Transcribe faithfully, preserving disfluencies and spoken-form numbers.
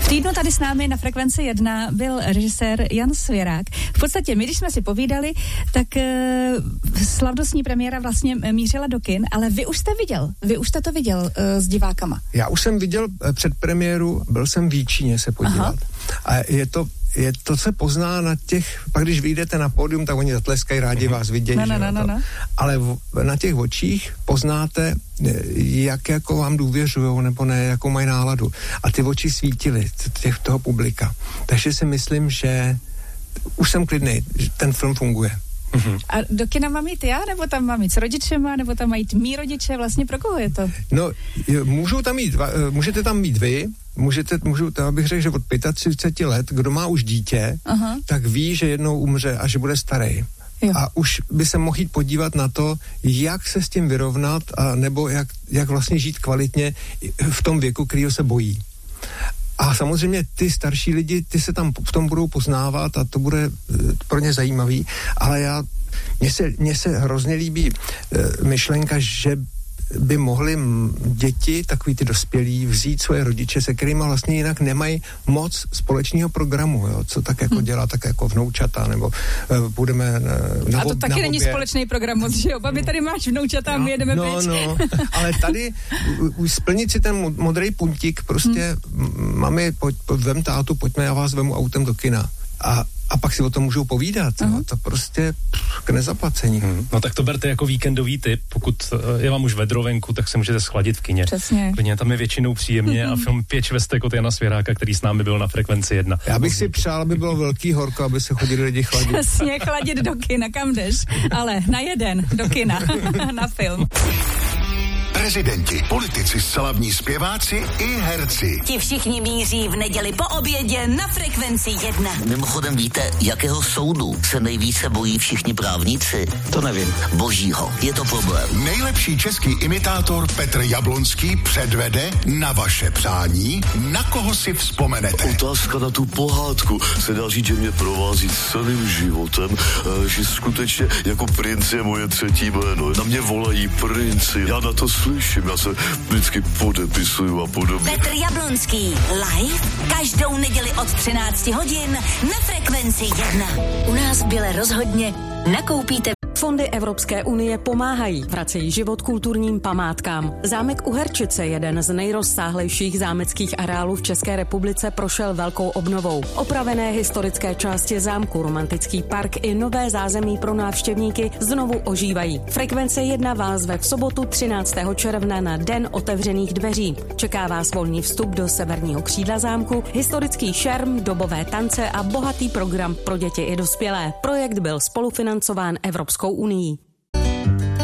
V týdnu tady s námi na Frekvenci jedna byl režisér Jan Svěrák. V podstatě my, když jsme si povídali, tak uh, slavnostní premiéra vlastně mířila do kin, ale vy už jste viděl, vy už jste to viděl uh, s divákama. Já už jsem viděl předpremiéru, byl jsem v Jíčíně se podívat. Aha. A je to Je to, se pozná na těch, pak když vyjdete na pódium, tak oni zatleskají, rádi vás vidějí. No, no, no, no, no. Ale v, na těch očích poznáte, jak jako vám důvěřujou, nebo ne, jakou mají náladu. A ty oči svítily těch, toho publika. Takže si myslím, že už jsem klidný, že ten film funguje. Mm-hmm. A do kina mám jít já, nebo tam mám jít s rodičema, nebo tam mají jít mý rodiče, vlastně pro koho je to? No, můžou tam jít, můžete tam mít vy, můžete, můžu, já bych řekl, že od třicet pět let, kdo má už dítě, uh-huh. tak ví, že jednou umře a že bude starý. Jo. A už by se mohl jít podívat na to, jak se s tím vyrovnat, a nebo jak, jak vlastně žít kvalitně v tom věku, kterýho se bojí. A samozřejmě ty starší lidi, ty se tam v tom budou poznávat a to bude pro ně zajímavý, ale já, mně se, mně se hrozně líbí myšlenka, že by mohli děti, takový ty dospělí, vzít svoje rodiče, se kterými vlastně jinak nemají moc společného programu, jo, co tak jako hmm. dělá, tak jako vnoučata, nebo uh, budeme uh, na A to ob, taky na není obě. Společný program moc, že jo? Babi, tady máš vnoučata, no, my jedeme no, pryč. No, ale tady už splnit si ten modrý puntík, prostě hmm. mami, pojď, vem tátu, pojďme, já vás vemu autem do kina. A A pak si o tom můžou povídat. Uh-huh. No, to prostě k nezaplacení. Hmm. No tak to berte jako víkendový tip. Pokud je vám už vedro venku, tak se můžete schladit v kině. Přesně. Klidně tam je většinou příjemně a film Pět švestek od Jana Svěráka, který s námi byl na Frekvenci jedna. Já bych si přál, aby bylo velký horko, aby se chodili lidi chladit. Přesně, chladit do kina, kam jdeš? Ale na jeden do kina, na film. Prezidenti, politici, slavní zpěváci i herci. Ti všichni míří v neděli po obědě na Frekvenci jedna. Mimochodem víte, jakého soudu se nejvíce bojí všichni právníci? To nevím. Božího. Je to problém. Nejlepší český imitátor Petr Jablonský předvede na vaše přání, na koho si vzpomenete. Otázka na tu pohádku se dá říct, že mě provází celým životem, že skutečně jako princ je moje třetí jméno. Na mě volají princi. Já na to slyším, já se vždycky podepisuju a podobně. Petr Jablonský live každou neděli od třinácti hodin na Frekvenci jedna. U nás Byle rozhodně nakoupíte. Fondy Evropské unie pomáhají, vracejí život kulturním památkám. Zámek Uherčice, jeden z nejrozsáhlejších zámeckých areálů v České republice, prošel velkou obnovou. Opravené historické části zámku, romantický park i nové zázemí pro návštěvníky znovu ožívají. Frekvence jedna vás zve v sobotu třináctého června na Den otevřených dveří. Čeká vás volný vstup do severního křídla zámku, historický šerm, dobové tance a bohatý program pro děti i dospělé. Projekt byl spolufinancován Evropskou unii.